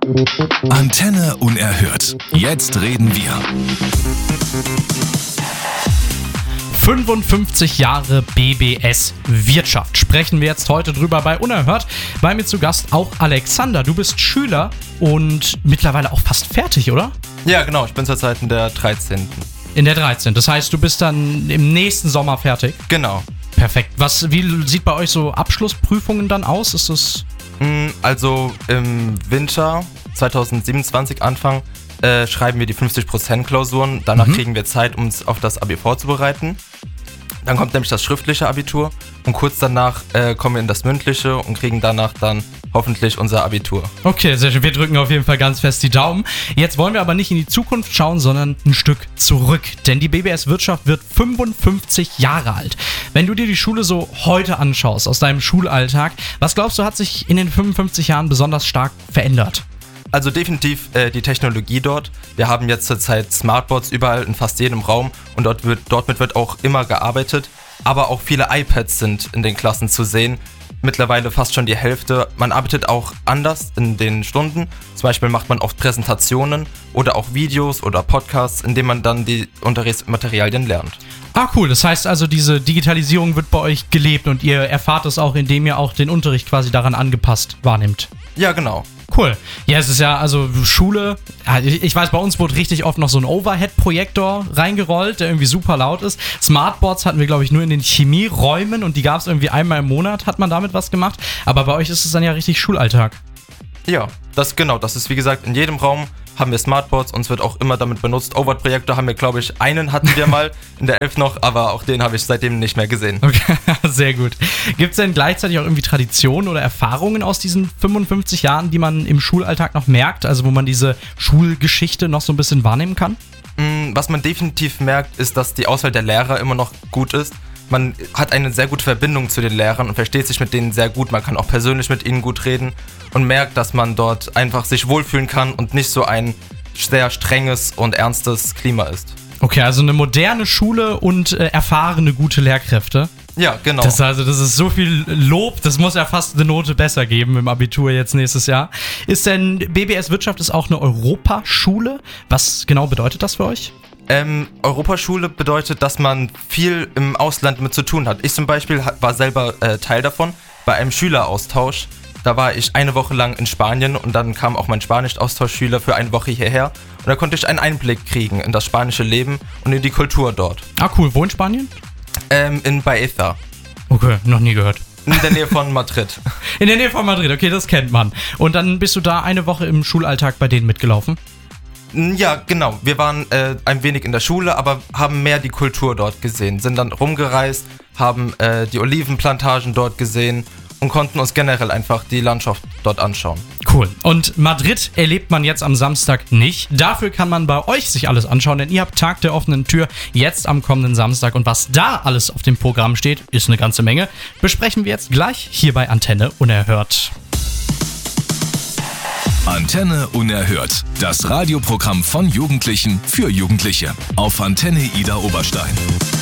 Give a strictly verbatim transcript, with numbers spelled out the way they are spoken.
Antenne Unerhört. Jetzt reden wir. fünfundfünfzig Jahre B B S Wirtschaft. Sprechen wir jetzt heute drüber bei Unerhört. Bei mir zu Gast auch Alexander. Du bist Schüler und mittlerweile auch fast fertig, oder? Ja, genau. Ich bin zurzeit in der dreizehnten In der dreizehnten Das heißt, du bist dann im nächsten Sommer fertig? Genau. Perfekt. Was, wie sieht bei euch so Abschlussprüfungen dann aus? Ist es... Also im Winter zweitausendsiebenundzwanzig Anfang äh, schreiben wir die fünfzig Prozent Klausuren. Danach mhm. kriegen wir Zeit, um uns auf das Abi vorzubereiten. Dann kommt nämlich das schriftliche Abitur und kurz danach äh, kommen wir in das mündliche und kriegen danach dann hoffentlich unser Abitur. Okay, sehr schön. Wir drücken auf jeden Fall ganz fest die Daumen. Jetzt wollen wir aber nicht in die Zukunft schauen, sondern ein Stück zurück. Denn die B B S Wirtschaft wird fünfundfünfzig Jahre alt. Wenn du dir die Schule so heute anschaust, aus deinem Schulalltag, was glaubst du, hat sich in den fünfundfünfzig Jahren besonders stark verändert? Also definitiv äh, die Technologie dort. Wir haben jetzt zurzeit Smartboards überall in fast jedem Raum und dort wird, dort wird auch immer gearbeitet. Aber auch viele iPads sind in den Klassen zu sehen. Mittlerweile fast schon die Hälfte. Man arbeitet auch anders in den Stunden. Zum Beispiel macht man oft Präsentationen oder auch Videos oder Podcasts, in denen man dann die Unterrichtsmaterialien lernt. Ah, cool. Das heißt also, diese Digitalisierung wird bei euch gelebt und ihr erfahrt es auch, indem ihr auch den Unterricht quasi daran angepasst wahrnimmt. Ja, genau. Cool. Ja, es ist ja, also Schule, ich weiß, bei uns wurde richtig oft noch so ein Overhead-Projektor reingerollt, der irgendwie super laut ist. Smartboards hatten wir, glaube ich, nur in den Chemieräumen und die gab es irgendwie einmal im Monat, hat man damit was gemacht. Aber bei euch ist es dann ja richtig Schulalltag. Ja, das genau, das ist wie gesagt, in jedem Raum haben wir Smartboards, uns wird auch immer damit benutzt. Overhead-Projektor haben wir, glaube ich, einen hatten wir mal in der elf noch, aber auch den habe ich seitdem nicht mehr gesehen. Okay, sehr gut. Gibt es denn gleichzeitig auch irgendwie Traditionen oder Erfahrungen aus diesen fünfundfünfzig Jahren, die man im Schulalltag noch merkt, also wo man diese Schulgeschichte noch so ein bisschen wahrnehmen kann? Was man definitiv merkt, ist, dass die Auswahl der Lehrer immer noch gut ist. Man hat eine sehr gute Verbindung zu den Lehrern und versteht sich mit denen sehr gut. Man kann auch persönlich mit ihnen gut reden und merkt, dass man dort einfach sich wohlfühlen kann und nicht so ein sehr strenges und ernstes Klima ist. Okay, also eine moderne Schule und äh, erfahrene, gute Lehrkräfte. Ja, genau. Das, also, das ist so viel Lob, das muss ja fast eine Note besser geben im Abitur jetzt nächstes Jahr. Ist denn B B S Wirtschaft ist auch eine Europaschule? Was genau bedeutet das für euch? Ähm, Europaschule bedeutet, dass man viel im Ausland mit zu tun hat. Ich zum Beispiel war selber äh, Teil davon bei einem Schüleraustausch. Da war ich eine Woche lang in Spanien und dann kam auch mein Spanisch-Austauschschüler für eine Woche hierher. Und da konnte ich einen Einblick kriegen in das spanische Leben und in die Kultur dort. Ah, cool. Wo in Spanien? Ähm, in Baeza. Okay, noch nie gehört. In der Nähe von Madrid. In der Nähe von Madrid, okay, das kennt man. Und dann bist du da eine Woche im Schulalltag bei denen mitgelaufen? Ja, genau. Wir waren äh, ein wenig in der Schule, aber haben mehr die Kultur dort gesehen. Sind dann rumgereist, haben äh, die Olivenplantagen dort gesehen und konnten uns generell einfach die Landschaft dort anschauen. Cool. Und Madrid erlebt man jetzt am Samstag nicht. Dafür kann man bei euch sich alles anschauen, denn ihr habt Tag der offenen Tür jetzt am kommenden Samstag. Und was da alles auf dem Programm steht, ist eine ganze Menge. Besprechen wir jetzt gleich hier bei Antenne Unerhört. Antenne Unerhört. Das Radioprogramm von Jugendlichen für Jugendliche. Auf Antenne Ida Oberstein.